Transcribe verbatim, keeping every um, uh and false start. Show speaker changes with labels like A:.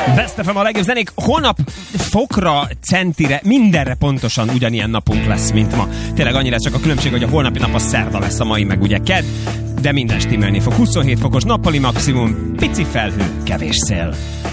A: Best ef em a legjobb zenék. Holnap fokra, centire, mindenre pontosan ugyanilyen napunk lesz, mint ma. Tényleg annyi lesz csak a különbség, hogy a holnapi nap a szerda lesz, a mai meg ugye kedd, de minden stimmelni fog. huszonhét fokos nappali maximum, pici felhő, kevés szél.